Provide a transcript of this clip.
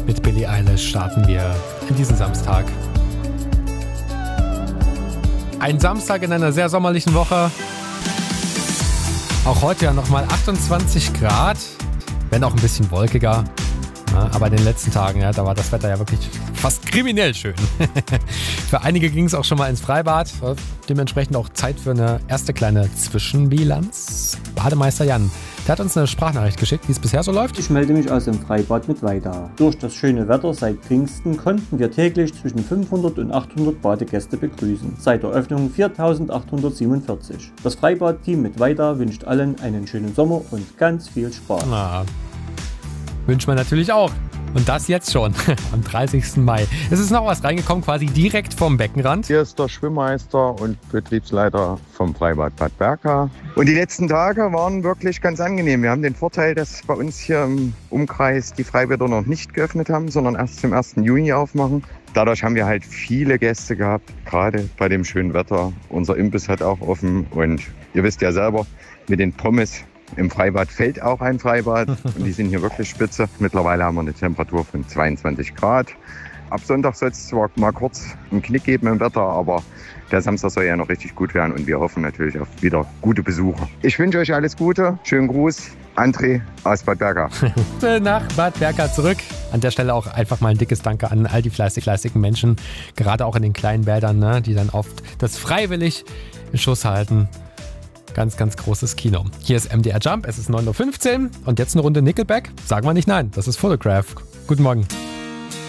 Mit Billie Eilish starten wir in diesen Samstag. Ein Samstag in einer sehr sommerlichen Woche. Auch heute ja nochmal 28 Grad, wenn auch ein bisschen wolkiger. Ja, aber in den letzten Tagen, ja, da war das Wetter ja wirklich fast kriminell schön. Für einige ging es auch schon mal ins Freibad. Dementsprechend auch Zeit für eine erste kleine Zwischenbilanz. Bademeister Jan, der hat uns eine Sprachnachricht geschickt, wie es bisher so läuft. Ich melde mich aus dem Freibad mit Weida. Durch das schöne Wetter seit Pfingsten konnten wir täglich zwischen 500 und 800 Badegäste begrüßen. Seit Eröffnung 4.847. Das Freibad-Team mit Weida wünscht allen einen schönen Sommer und ganz viel Spaß. Wünscht man natürlich auch. Und das jetzt schon, am 30. Mai. Es ist noch was reingekommen, quasi direkt vom Beckenrand. Hier ist der Schwimmmeister und Betriebsleiter vom Freibad Bad Berka. Und die letzten Tage waren wirklich ganz angenehm. Wir haben den Vorteil, dass bei uns hier im Umkreis die Freibäder noch nicht geöffnet haben, sondern erst zum 1. Juni aufmachen. Dadurch haben wir halt viele Gäste gehabt, gerade bei dem schönen Wetter. Unser Imbiss hat auch offen und ihr wisst ja selber, mit den Pommes im Freibad fällt auch ein Freibad und die sind hier wirklich spitze. Mittlerweile haben wir eine Temperatur von 22 Grad. Ab Sonntag soll es zwar mal kurz einen Knick geben im Wetter, aber der Samstag soll ja noch richtig gut werden und wir hoffen natürlich auf wieder gute Besucher. Ich wünsche euch alles Gute, schönen Gruß, André aus Bad Berka. Nach Bad Berka zurück. An der Stelle auch einfach mal ein dickes Danke an all die fleißigen Menschen, gerade auch in den kleinen Bädern, ne, die dann oft das freiwillig in Schuss halten. Ganz, ganz großes Kino. Hier ist MDR Jump, es ist 9.15 Uhr und jetzt eine Runde Nickelback. Sagen wir nicht nein, das ist Photograph. Guten Morgen.